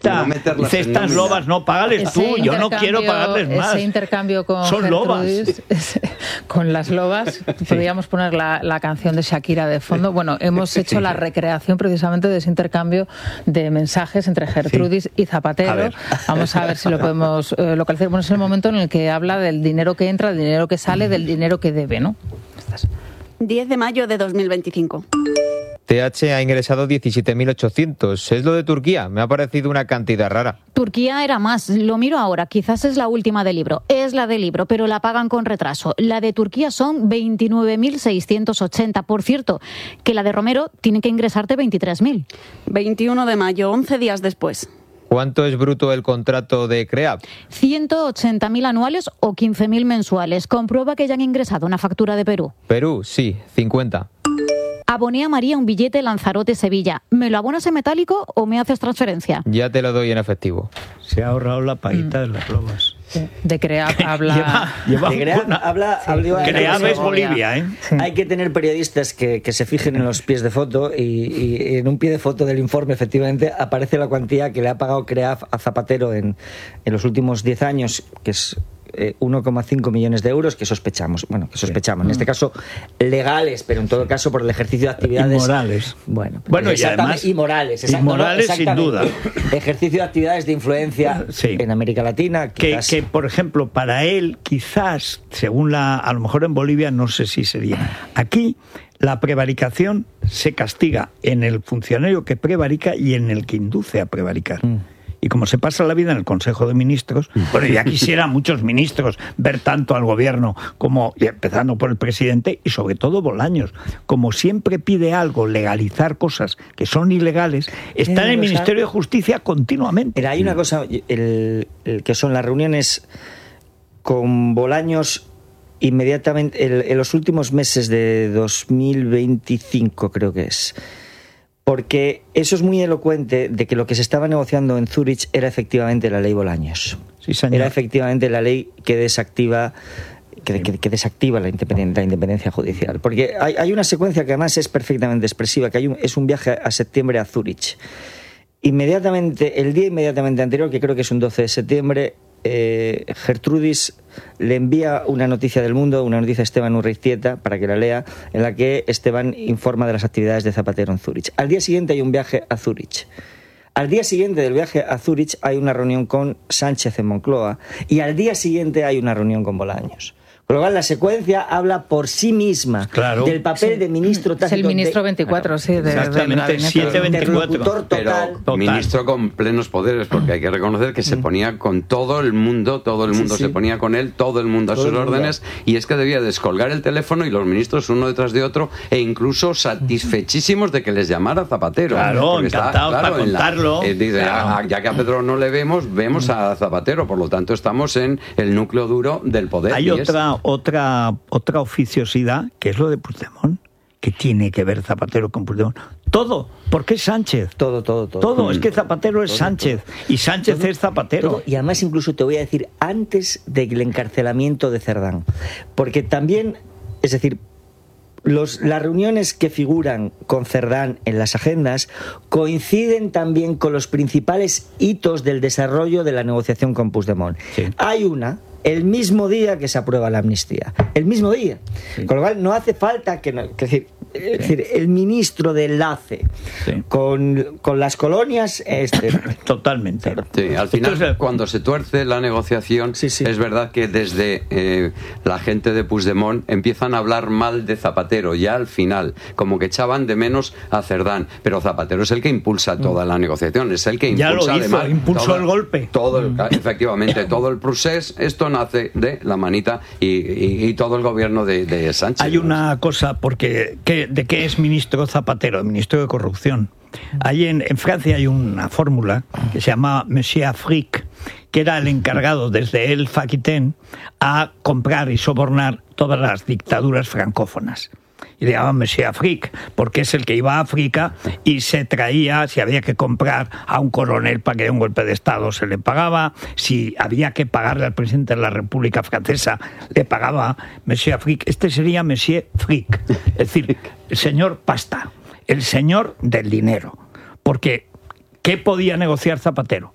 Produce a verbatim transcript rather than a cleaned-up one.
cesta. No dice, estas lobas no, págales tú, yo no quiero pagarles más. Ese intercambio con Son Gertrudis, lobas. Con las lobas, podríamos poner la, la canción de Shakira de fondo. Bueno, hemos hecho la recreación precisamente de ese intercambio de mensajes entre Gertrudis sí. y Zapatero. A Vamos a ver si lo podemos eh, localizar. Bueno, es el momento en el que habla del dinero que entra, del dinero que sale, del dinero que debe, ¿no? Estás. diez de mayo de dos mil veinticinco. T H ha ingresado diecisiete mil ochocientos. Es lo de Turquía. Me ha parecido una cantidad rara. Turquía era más. Lo miro ahora. Quizás es la última del libro. Es la del libro, pero la pagan con retraso. La de Turquía son veintinueve mil seiscientos ochenta. Por cierto, que la de Romero tiene que ingresarte veintitrés mil. veintiuno de mayo, once días después. ¿Cuánto es bruto el contrato de CREAP? ciento ochenta mil anuales o quince mil mensuales. Comprueba que ya han ingresado una factura de Perú. Perú, sí, cincuenta. Aboné a María un billete Lanzarote-Sevilla. ¿Me lo abonas en metálico o me haces transferencia? Ya te lo doy en efectivo. Se ha ahorrado la paguita mm. de las lobas. Sí. De CREAP habla... Lleva, lleva de CREAP una... habla... Sí. habla CREAP es Bolivia, ¿eh? Sí. Hay que tener periodistas que, que se fijen en los pies de foto y, y en un pie de foto del informe, efectivamente, aparece la cuantía que le ha pagado CREAP a Zapatero en, en los últimos diez años, que es... uno coma cinco millones de euros que sospechamos, bueno, que sospechamos, sí. en este caso legales, pero en todo caso por el ejercicio de actividades inmorales. Bueno, bueno y además inmorales, inmorales sin duda. Ejercicio de actividades de influencia sí. en América Latina, que, que por ejemplo, para él quizás, según la, a lo mejor en Bolivia no sé si sería. Aquí la prevaricación se castiga en el funcionario que prevarica y en el que induce a prevaricar. Mm. Y como se pasa la vida en el Consejo de Ministros, bueno, ya quisieran muchos ministros ver tanto al gobierno como, y empezando por el presidente, y sobre todo Bolaños, como siempre pide algo, legalizar cosas que son ilegales, está en el Ministerio de Justicia continuamente. Pero hay una cosa, el, el que son las reuniones con Bolaños inmediatamente, el, en los últimos meses de dos mil veinticinco creo que es. Porque eso es muy elocuente de que lo que se estaba negociando en Zúrich era efectivamente la ley Bolaños. Sí, señor. Era efectivamente la ley que desactiva que, que, que desactiva la independencia, la independencia judicial. Porque hay, hay una secuencia que además es perfectamente expresiva, que hay un, es un viaje a septiembre a Zúrich. Inmediatamente, el día inmediatamente anterior, que creo que es un doce de septiembre, eh, Gertrudis le envía una noticia del Mundo, una noticia a Esteban Urreiztieta para que la lea, en la que Esteban informa de las actividades de Zapatero en Zúrich. Al día siguiente hay un viaje a Zúrich. Al día siguiente del viaje a Zúrich hay una reunión con Sánchez en Moncloa y al día siguiente hay una reunión con Bolaños. Con lo cual, la secuencia habla por sí misma claro. del papel sí. de ministro tácito. Es el ministro veinticuatro, claro. sí. De, Exactamente, de siete veinticuatro. Total. Pero ministro con plenos poderes, porque hay que reconocer que se ponía con todo el mundo, todo el mundo sí, sí. se ponía con él, todo el mundo a todo sus órdenes, y es que debía descolgar el teléfono y los ministros uno detrás de otro, e incluso satisfechísimos de que les llamara Zapatero. Claro, encantado está, claro, para contarlo. La, eh, dice, claro. ya, ya que a Pedro no le vemos, vemos a Zapatero, por lo tanto estamos en el núcleo duro del poder. Hay otra, es... otra otra oficiosidad, que es lo de Puigdemont, que tiene que ver Zapatero con Puigdemont. Todo, porque es Sánchez. Todo, todo, todo. Todo, mm. es que Zapatero es todo, Sánchez, todo. Y Sánchez todo, es Zapatero. Todo. Y además incluso te voy a decir, antes del encarcelamiento de Cerdán, porque también, es decir, Los, las reuniones que figuran con Cerdán en las agendas coinciden también con los principales hitos del desarrollo de la negociación con Puigdemont. Sí. Hay una, el mismo día que se aprueba la amnistía, el mismo día. Sí. Con lo cual no hace falta que... No, que decir, sí. es decir, el ministro de enlace sí. con, con las colonias... Este, Totalmente. Sí, al final, Entonces, cuando se tuerce la negociación, sí, sí. es verdad que desde eh, la gente de Puigdemont empiezan a hablar mal de Zapatero, ya al final, como que echaban de menos a Cerdán, pero Zapatero es el que impulsa toda la negociación, es el que impulsa ya lo hizo, además, impulsó todo, el golpe. Todo el, efectivamente, todo el procés, esto nace de la manita y, y, y todo el gobierno de, de Sánchez. Hay una cosa, porque ¿qué, ¿de qué es ministro Zapatero? Ministro de Corrupción. Hay en, en Francia hay una fórmula que se llama Monsieur Afrique, que era el encargado desde el Faquitén a comprar y sobornar todas las dictaduras francófonas. Y le llamaban Monsieur Afrique, porque es el que iba a África y se traía, si había que comprar a un coronel para que dé un golpe de Estado, se le pagaba, si había que pagarle al presidente de la República Francesa, le pagaba Monsieur Afrique. Este sería Monsieur Fric, es decir, el señor pasta, el señor del dinero, porque ¿qué podía negociar Zapatero?